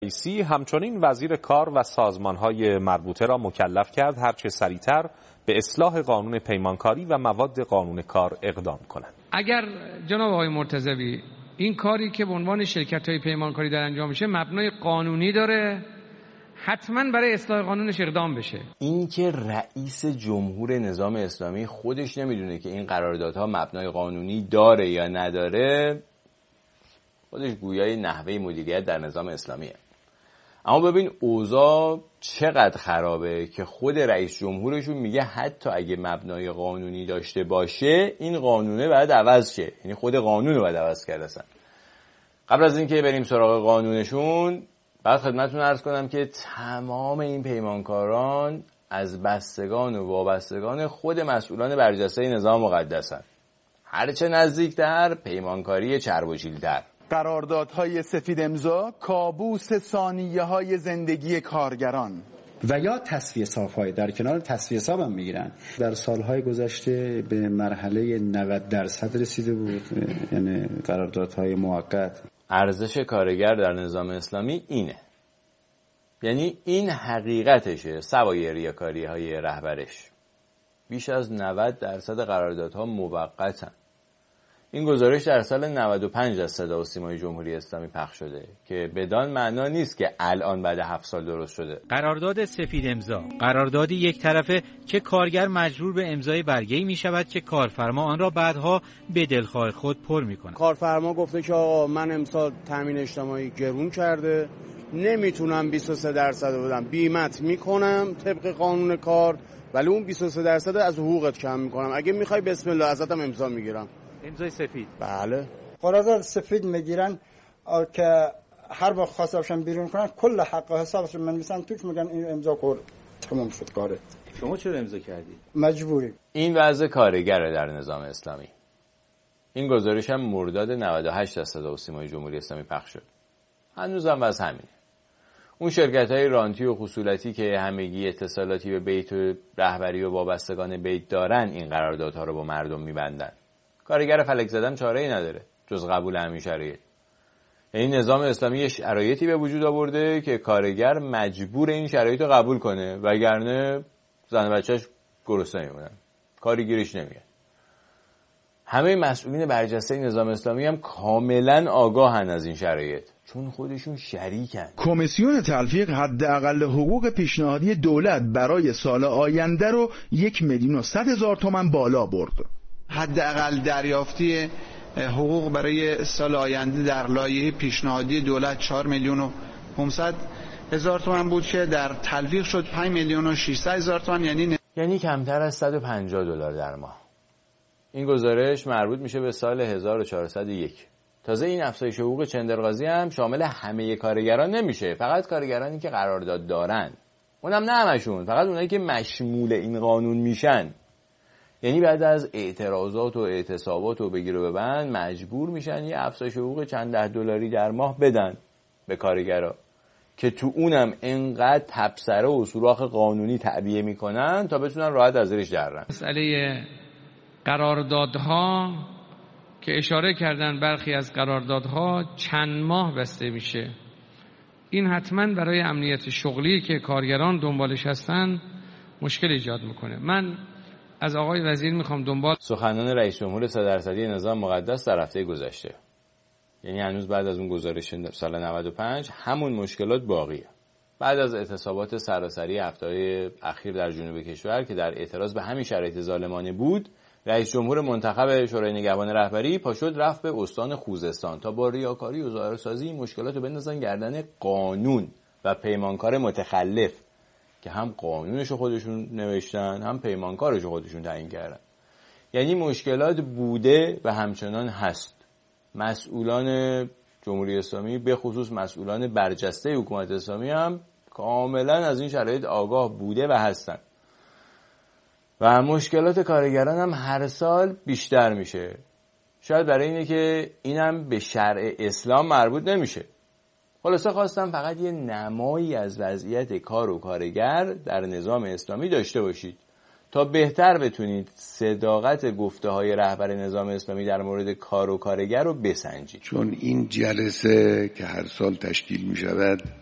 رئیسی همچنین وزیر کار و سازمان‌های مربوطه را مکلف کرد هرچه سریعتر به اصلاح قانون پیمانکاری و مواد قانون کار اقدام کنند. اگر جناب آقای مرتضوی این کاری که به عنوان شرکت‌های پیمانکاری در انجام میشه مبنای قانونی داره، حتما برای اصلاح قانونش اقدام بشه. این که رئیس جمهور نظام اسلامی خودش نمیدونه که این قراردادها مبنای قانونی داره یا نداره، خودش گویای نحوه مدیریت در نظام اسلامیه. اما ببین اوضاع چقدر خرابه که خود رئیس جمهورشون میگه حتی اگه مبنای قانونی داشته باشه این قانونه باید عوض شه، یعنی خود قانون رو باید عوض کرده. قبل از اینکه بریم سراغ قانونشون بعد خدمتتون عرض کنم که تمام این پیمانکاران از بستگان و وابستگان خود مسئولان برجسته نظام مقدسن. هرچه نزدیکتر پیمانکاری چرب و چیل‌تر. قراردادهای سفید امضا کابوس ثانیه‌های زندگی کارگران و یا تصفیه حساب‌های در کنار تصفیه حساب هم میگیرن. در سالهای گذشته به مرحله 90% رسیده بود، یعنی قراردادهای موقت. ارزش کارگر در نظام اسلامی اینه، یعنی این حقیقتشه سوای ریاکاری‌های رهبرش. بیش از 90% قراردادها موقتن. این گزارش در سال 95 از صدا و سیمای جمهوری اسلامی پخش شده که بدان معنا نیست که الان بعد 7 سال درست شده. قرارداد سفید امضا، قراردادی یک طرفه که کارگر مجبور به امضای برگه‌ای می شود که کارفرما آن را بعدها به دلخواه خود پر می کند. کارفرما گفته که آقا من امسال تامین اجتماعی گرون کرده، نمیتونم 23% بدم، بیمت میکنم طبق قانون کار، ولی اون 23% از حقوقت کم میکنم، اگه میخوای بسم الله ازتم امضا میگیرم. امضای سفید. بله. قرارداد سفید میگیرن که هر وقت خواستشون بیرون کنن کل حق و حسابش من میسن توش میگن این امضا کن تمام شد کاره. شما چرا امضا کردی؟ مجبوری. این وضع کارگره در نظام اسلامی. این گزارش هم مرداد 98 از صدا و سیمای جمهوری اسلامی پخش شد. هنوزم وضع همینه. اون شرکت‌های رانتی و خصولتی که همگی اتصالاتی به بیت و رهبری و وابستگان بیت دارن این قراردادها رو با مردم میبندن. کارگر فلک زدن چاره‌ای نداره جز قبول همین شرایط. این نظام اسلامی یه شرایطی به وجود آورده که کارگر مجبور این شرایط رو قبول کنه، وگرنه زن و بچه‌اش گرسنه میمونن، کاری گیرش نمیاد. همه مسئولین برجسته نظام اسلامی هم کاملا آگاهن از این شرایط، چون خودشون شریکن. کمیسیون تلفیق حداقل حقوق پیشنهادی دولت برای سال آینده رو 1,100,000 تومان بالا برد. حداقل دریافتی حقوق برای سال آینده در لایحه پیشنهادی دولت 4,500,000 تومان بود که در تلفیق شد 5,600,000 تومان، یعنی کمتر از $150 در ماه. این گزارش مربوط میشه به سال 1401. تازه این افزایش حقوق چندرغازی هم شامل همه کارگران نمیشه، فقط کارگرانی که قرارداد دارن، اونم نه همشون، فقط اونایی که مشمول این قانون میشن. یعنی بعد از اعتراضات و اعتصابات و بگیر و ببند مجبور میشن یه افزایش حقوق چند $10 در ماه بدن به کارگرها که تو اونم انقدر تبصره و سوراخ قانونی تعبیه میکنن تا بتونن راحت از زیرش درن. مسئله قراردادها که اشاره کردن، برخی از قراردادها چند ماه بسته میشه. این حتما برای امنیت شغلی که کارگران دنبالش هستن مشکل ایجاد میکنه. من از آقای وزیر میخوام سخنان رئیس جمهور 3% نظام مقدس در هفته گذشته، یعنی هنوز بعد از اون گزارش سال 95 همون مشکلات باقیه. بعد از اعتصابات سراسری هفته‌های اخیر در جنوب کشور که در اعتراض به همین شرایط ظالمانه بود، رئیس جمهور منتخب شورای نگهبان رهبری پاشد رفت به استان خوزستان تا با ریاکاری و ظاهرسازی این مشکلات رو بندازن گردن قانون و پیمانکار متخلف که هم قانونشو خودشون نوشتن هم پیمانکارشو خودشون تعیین کردن. یعنی مشکلات بوده و همچنان هست. مسئولان جمهوری اسلامی به خصوص مسئولان برجسته حکومت اسلامی هم کاملا از این شرایط آگاه بوده و هستن و مشکلات کارگران هم هر سال بیشتر میشه. شاید برای اینه که اینم به شرع اسلام مربوط نمیشه. خلاصه خواستم فقط یه نمایی از وضعیت کار و کارگر در نظام اسلامی داشته باشید تا بهتر بتونید صداقت گفته های رهبر نظام اسلامی در مورد کار و کارگر رو بسنجید. چون این جلسه که هر سال تشکیل می شود